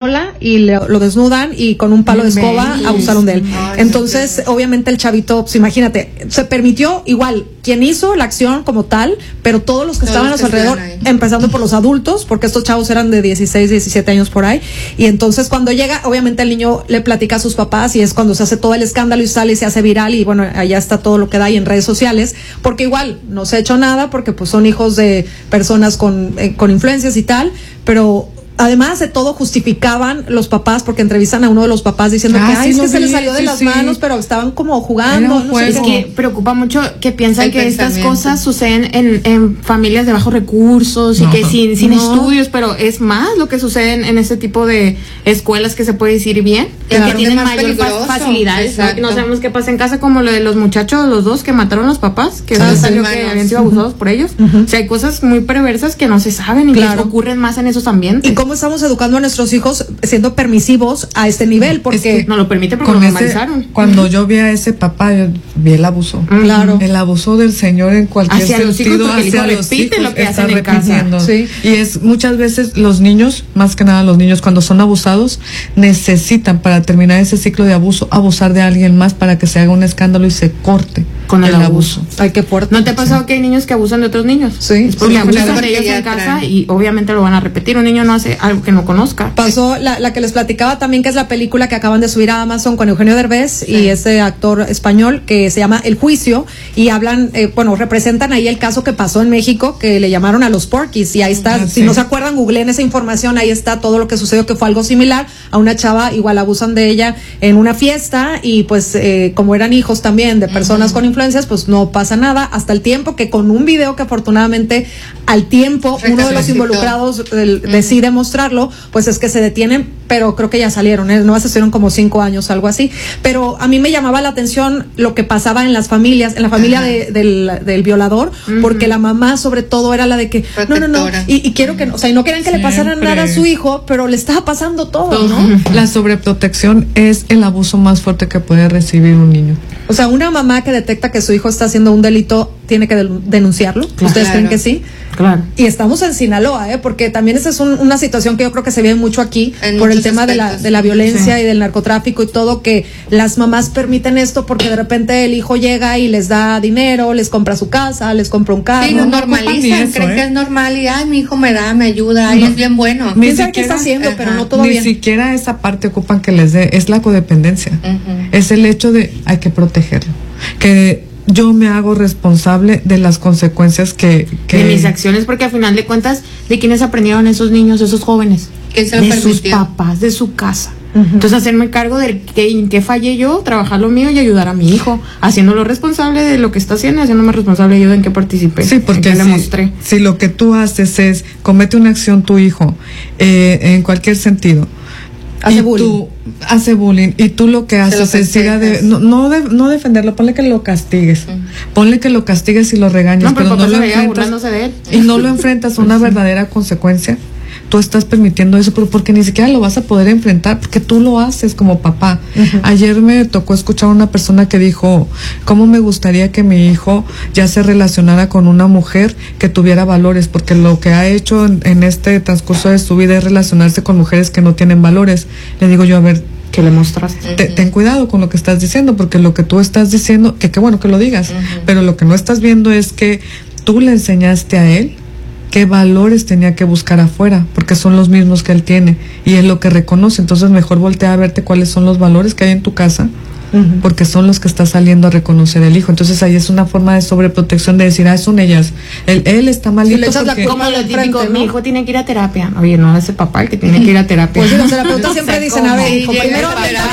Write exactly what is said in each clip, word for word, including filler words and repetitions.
tabla y le, lo desnudan y con un palo de escoba abusaron de él. Ay, entonces, sí, sí. obviamente el chavito, pues imagínate, se permitió igual quien hizo la acción como tal, pero todos los que todos estaban a su alrededor, empezando por los adultos, porque estos chavos eran de dieciséis, diecisiete años por ahí, y entonces cuando llega, obviamente el niño le platica a sus papás y es cuando se hace todo el escándalo y sale y se hace viral y bueno, allá está todo lo que da y en redes sociales, porque igual no se ha hecho nada, porque pues son hijos de personas con, eh, con influencias y tal, pero además de todo justificaban los papás, porque entrevistan a uno de los papás diciendo ah, que, ay, sí, es que vi, se les salió de sí, las sí. manos, pero estaban como jugando. No sé, es que preocupa mucho que piensan el que estas cosas suceden en, en familias de bajos recursos y no, que sin, sin no. estudios, pero es más lo que sucede en, en este tipo de escuelas que se puede decir bien, claro, que tienen mayor facilidades. ¿No? no sabemos qué pasa en casa, como lo de los muchachos, los dos que mataron a los papás, que ah, salió que habían sido abusados uh-huh. por ellos. Uh-huh. O sea, hay cosas muy perversas que no se saben y claro. que ocurren más en esos ambientes. ¿Y cómo estamos educando a nuestros hijos siendo permisivos a este nivel? Porque es que no lo permite porque lo normalizaron. Cuando yo vi a ese papá, yo vi el abuso. Claro. El abuso del señor en cualquier hacia sentido, los hijos, hacia los repite hijos, lo que está hacen en casa. Sí. Y es muchas veces los niños, más que nada los niños cuando son abusados, necesitan para terminar ese ciclo de abuso, abusar de alguien más para que se haga un escándalo y se corte con el, el abuso. abuso. Ay, qué fuerte. ¿No te ha pasado sí. que hay niños que abusan de otros niños? Sí. Es porque sí, abusan de ellos en casa y obviamente lo van a repetir. Un niño no hace algo que no conozca. Pasó la, la que les platicaba también, que es la película que acaban de subir a Amazon con Eugenio Derbez sí. y ese actor español que se llama El Juicio, y hablan, eh, bueno, representan ahí el caso que pasó en México, que le llamaron a los Porquis, y ahí está, ah, si sí. no se acuerdan, googleen esa información, ahí está todo lo que sucedió, que fue algo similar a una chava, igual abusan de ella en una fiesta, y pues eh, como eran hijos también de personas uh-huh. con influencias, pues no pasa nada, hasta el tiempo que con un video que afortunadamente al tiempo uno de los involucrados eh, uh-huh. decide mostrarlo, pues es que se detienen, pero creo que ya salieron, ¿eh? No estuvieron como cinco años, algo así, pero a mí me llamaba la atención lo que pasaba en las familias, en la familia de, del, del violador, uh-huh. porque la mamá sobre todo era la de que, protectora. no, no, no, y, y quiero que, o sea, y no querían que Siempre. le pasara nada a su hijo, pero le estaba pasando todo, ¿no? La sobreprotección es el abuso más fuerte que puede recibir un niño. O sea, una mamá que detecta que su hijo está haciendo un delito, ¿tiene que de- denunciarlo? Claro. ¿Ustedes creen que sí? Claro. Y estamos en Sinaloa, ¿eh? Porque también esa es un, una situación que yo creo que se ve mucho aquí en por el tema de la, de la violencia sí. y del narcotráfico y todo, que las mamás permiten esto porque de repente el hijo llega y les da dinero, les compra su casa, les compra un carro. Sí, lo normalizan, eso, creen ¿eh? que es normal y, ay, mi hijo me da, me ayuda, ay, no. es bien bueno. ¿Quién sabe qué está haciendo? Ajá. Pero no todo Ni bien. Ni siquiera esa parte ocupan que les dé, es la codependencia. Uh-huh. Es el hecho de, hay que protegerlo. Que yo me hago responsable de las consecuencias que, que... de mis acciones, porque al final de cuentas, ¿de quiénes aprendieron esos niños, esos jóvenes? ¿Quién se lo de permitió? Sus papás, de su casa. Uh-huh. Entonces, hacerme cargo de que en qué fallé yo, trabajar lo mío y ayudar a mi hijo, haciéndolo responsable de lo que está haciendo, haciéndome responsable yo de en qué participé. Sí, porque si, le mostré. si lo que tú haces es, comete una acción tu hijo, eh, en cualquier sentido, hace y bullying. Tú, hace bullying y tú lo que haces es ir a de, no, no, de, no defenderlo, ponle que lo castigues, uh-huh. ponle que lo castigues y lo regañes, no, pero, pero no lo enfrentas de él. y no lo enfrentas a una verdadera consecuencia. Tú estás permitiendo eso, pero porque ni siquiera lo vas a poder enfrentar, porque tú lo haces como papá. Uh-huh. Ayer me tocó escuchar a una persona que dijo, ¿cómo me gustaría que mi hijo ya se relacionara con una mujer que tuviera valores? Porque lo que ha hecho en, en este transcurso de su vida es relacionarse con mujeres que no tienen valores. Le digo yo, a ver, ¿qué le mostraste? Te, ten cuidado con lo que estás diciendo, porque lo que tú estás diciendo, que qué bueno que lo digas, uh-huh. pero lo que no estás viendo es que tú le enseñaste a él qué valores tenía que buscar afuera, porque son los mismos que él tiene y es lo que reconoce. Entonces mejor voltea a verte cuáles son los valores que hay en tu casa, uh-huh. porque son los que está saliendo a reconocer el hijo. Entonces ahí es una forma de sobreprotección, de decir, ah, son ellas, él, él está malito si porque... como lo típico, ¿no? Mi hijo tiene que ir a terapia. Oye, no, ese papá el que tiene que ir a terapia. Pues sí, los terapeutas siempre dicen, a ver, hijo, primero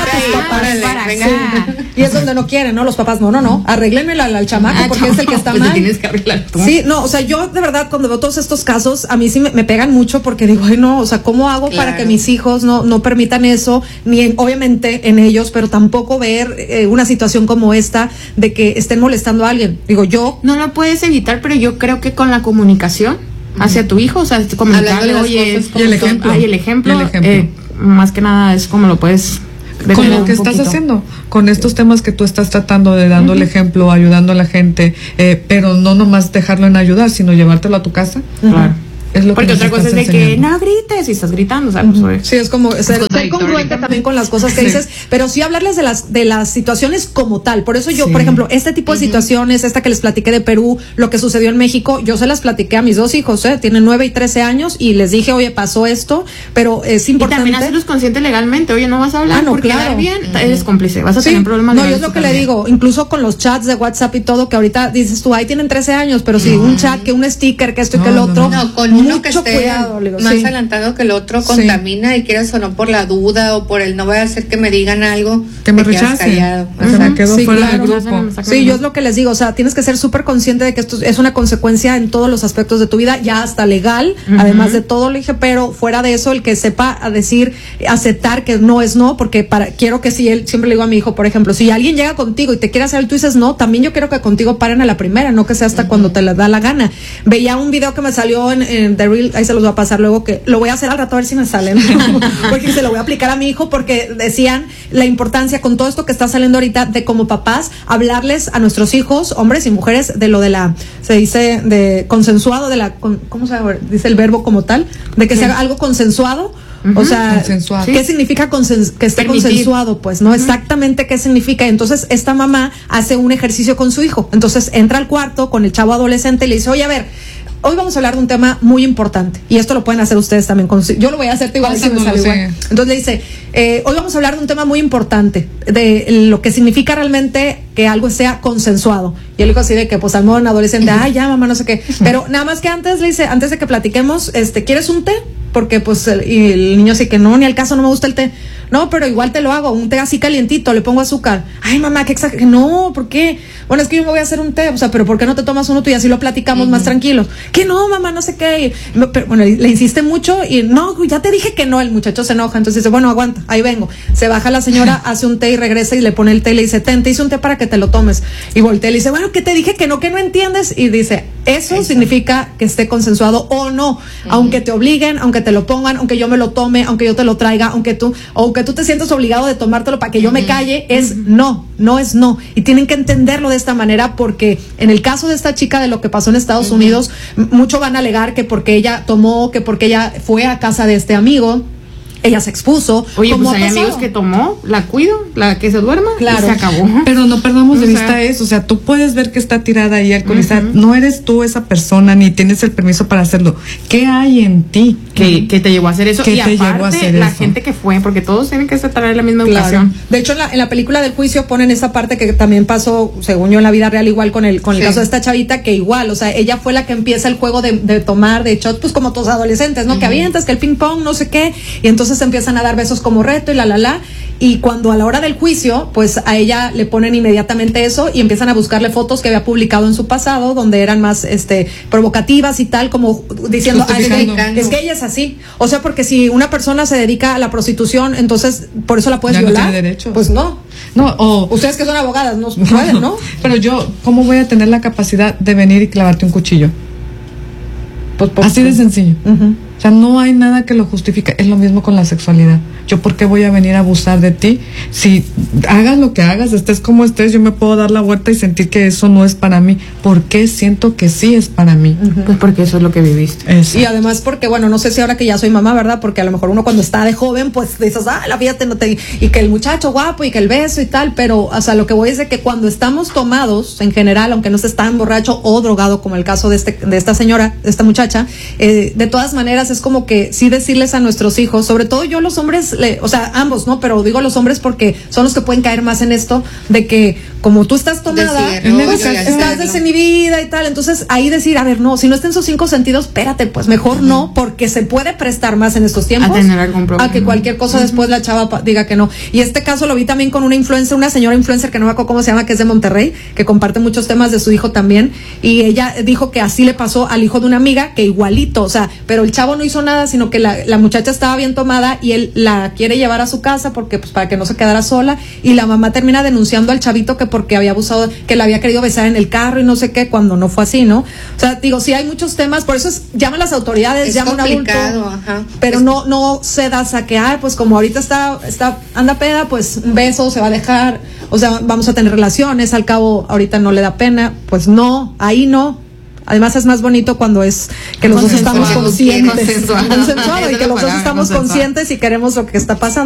y es donde no quieren, ¿no? Los papás, no, no, no, arréglenme al, al chamaco, porque ah, es el que está pues mal. Tienes que arreglar tú. Sí, no, o sea, yo de verdad cuando veo todos estos casos, a mí sí me, me pegan mucho, porque digo, ay, no, o sea, ¿cómo hago claro. para que mis hijos no, no permitan eso? Ni en, obviamente en ellos, pero tampoco ver eh, una situación como esta de que estén molestando a alguien. Digo, yo... No lo puedes evitar, pero yo creo que con la comunicación uh-huh. hacia tu hijo, o sea, comunicarle, oye, y el ejemplo. Ay, el ejemplo, y el ejemplo. Eh, más que nada es como lo puedes... Con lo que estás poquito. haciendo, con estos temas que tú estás tratando de dando uh-huh. el ejemplo, ayudando a la gente, eh, pero no nomás dejarlo en ayudar, sino llevártelo a tu casa. Uh-huh. Claro. Es lo Porque que otra cosa es de que no grites y estás gritando, o sea, uh-huh. pues, sí, es como ser, ser congruente también con las cosas que sí. dices, pero sí hablarles de las de las situaciones como tal. Por eso yo, sí. por ejemplo, este tipo de uh-huh. situaciones, esta que les platiqué de Perú, lo que sucedió en México, yo se las platiqué a mis dos hijos, ¿eh? Tienen nueve y trece años y les dije, oye, pasó esto, pero es importante. Y también hacerlos conscientes legalmente, oye, no vas a hablar, ah, no, porque claro. bien, uh-huh. eres cómplice, vas a sí. tener problemas. No, yo es lo que también. le digo, incluso con los chats de WhatsApp y todo, que ahorita dices tú, ahí tienen trece años, pero si uh-huh. un chat, que un sticker, que esto y no, que el otro, no, con uno que esté cuidado, digo, más sí. adelantado que el otro contamina sí. y quieras o no por la duda o por el no voy a hacer que me digan algo, que me rechacen, uh-huh. me quedo sí, fuera claro. del grupo. Sí, yo es lo que les digo, o sea, tienes que ser súper consciente de que esto es una consecuencia en todos los aspectos de tu vida, ya hasta legal, uh-huh. además de todo, le dije, pero fuera de eso, el que sepa a decir, aceptar que no es no, porque para quiero que si él, siempre le digo a mi hijo, por ejemplo, si alguien llega contigo y te quiere hacer, tú dices no, también yo quiero que contigo paren a la primera, no que sea hasta uh-huh. cuando te la da la gana. Veía un video que me salió en, en The Real, ahí se los voy a pasar luego, que lo voy a hacer al rato a ver si me salen, porque se lo voy a aplicar a mi hijo, porque decían la importancia con todo esto que está saliendo ahorita de como papás, hablarles a nuestros hijos, hombres y mujeres, de lo de la, se dice, de consensuado, de la, con, ¿cómo se dice el verbo como tal? De que sí. sea algo consensuado. Uh-huh. O sea, ¿qué sí. significa consen- que esté Permitir. consensuado? Pues no uh-huh. exactamente qué significa. Entonces esta mamá hace un ejercicio con su hijo. Entonces entra al cuarto con el chavo adolescente y le dice, oye, a ver, hoy vamos a hablar de un tema muy importante y esto lo pueden hacer ustedes también con su, yo lo voy a hacer igual si me sale igual. Entonces le dice, eh, hoy vamos a hablar de un tema muy importante, de lo que significa realmente que algo sea consensuado. Y el hijo así de que pues al modo en adolescente, ay ya mamá, no sé qué, pero nada más que antes le dice, antes de que platiquemos, este, ¿quieres un té? Porque pues el, y el niño así que no, ni al caso, no me gusta el té. No, pero igual te lo hago, un té así calientito, le pongo azúcar. Ay, mamá, qué exagerado. No, ¿por qué? Bueno, es que yo me voy a hacer un té, o sea, pero ¿por qué no te tomas uno tú y así lo platicamos uh-huh. más tranquilos? Que no, mamá, no sé qué. Y, pero, bueno, le, le insiste mucho y no, ya te dije que no, el muchacho se enoja, entonces dice, bueno, aguanta, ahí vengo. Se baja la señora, hace un té y regresa y le pone el té y le dice, ten, te hice un té para que te lo tomes. Y voltea y le dice, bueno, que te dije que no, que no entiendes. Y dice, eso, eso. significa que esté consensuado o no, uh-huh. aunque te obliguen, aunque te lo pongan, aunque yo me lo tome, aunque yo te lo traiga, aunque tú, aunque tú te sientas obligado de tomártelo para que yo me calle, es no, no es no. Y tienen que entenderlo de esta manera porque en el caso de esta chica de lo que pasó en Estados uh-huh. Unidos, mucho van a alegar que porque ella tomó, que porque ella fue a casa de este amigo, ella se expuso. Oye, pues hay amigos que tomó, la cuido, la que se duerma, claro. y se acabó. Pero no perdamos de o vista sea, eso, o sea, tú puedes ver que está tirada ahí alcoholizada, uh-huh. no eres tú esa persona, ni tienes el permiso para hacerlo. ¿Qué hay en ti? Que, uh-huh. que te llevó a hacer eso, ¿Qué y te aparte, llevó a hacer la eso? gente que fue, porque todos tienen que traer la misma claro. educación. De hecho, en la, en la película del juicio ponen esa parte que también pasó, según yo, en la vida real, igual con el, con el sí. caso de esta chavita, que igual, o sea, ella fue la que empieza el juego de, de tomar, de shot, pues como todos adolescentes, ¿no? Uh-huh. Que avientas, que el ping pong, no sé qué, y entonces empiezan a dar besos como reto y la la la y cuando a la hora del juicio pues a ella le ponen inmediatamente eso y empiezan a buscarle fotos que había publicado en su pasado donde eran más este provocativas y tal, como diciendo ay, es, que, es que ella es así, o sea, porque si una persona se dedica a la prostitución, entonces por eso la puedes ya violar, no tiene derecho. Pues no no o ustedes que son abogadas no pueden, ¿no? Pero yo, ¿cómo voy a tener la capacidad de venir y clavarte un cuchillo? Pues, pues, así de sencillo. Uh-huh. O sea, no hay nada que lo justifique. Es lo mismo con la sexualidad. Yo, ¿por qué voy a venir a abusar de ti? Si hagas lo que hagas, estés como estés, yo me puedo dar la vuelta y sentir que eso no es para mí. ¿Por qué siento que sí es para mí? Uh-huh. Pues porque eso es lo que viviste. Eso. Y además porque, bueno, no sé si ahora que ya soy mamá, ¿verdad? Porque a lo mejor uno cuando está de joven, pues dices, ah, la vida te no te... Y que el muchacho guapo y que el beso y tal, pero, o sea, lo que voy es de que cuando estamos tomados, en general, aunque no estés tan borracho o drogado, como el caso de este de esta señora, de esta muchacha, eh, de todas maneras es como que sí decirles a nuestros hijos, sobre todo yo los hombres, le, o sea, ambos, ¿no? Pero digo los hombres porque son los que pueden caer más en esto, de que como tú estás tomada, Decir, no, pues, estás desinhibida y tal, entonces ahí decir, a ver, no, si no está en sus cinco sentidos, espérate, pues mejor uh-huh. no, porque se puede prestar más en estos tiempos a tener algún problema, a que cualquier cosa uh-huh. después la chava pa- diga que no. Y este caso lo vi también con una influencer, una señora influencer que no me acuerdo cómo se llama, que es de Monterrey, que comparte muchos temas de su hijo también, y ella dijo que así le pasó al hijo de una amiga, que igualito, o sea, pero el chavo no hizo nada, sino que la, la muchacha estaba bien tomada y él la quiere llevar a su casa porque pues para que no se quedara sola, y la mamá termina denunciando al chavito que porque había abusado, que la había querido besar en el carro y no sé qué, cuando no fue así, ¿no? O sea, digo, sí hay muchos temas, por eso es, llaman las autoridades, es llaman a un adulto, ajá. pero es... no no cedas a que, ay, pues como ahorita está está anda peda, pues un beso se va a dejar, o sea, vamos a tener relaciones, al cabo ahorita no le da pena, pues no, ahí no. Además es más bonito cuando es que los dos estamos conscientes, consensuado, y que los dos estamos conscientes y queremos lo que está pasando.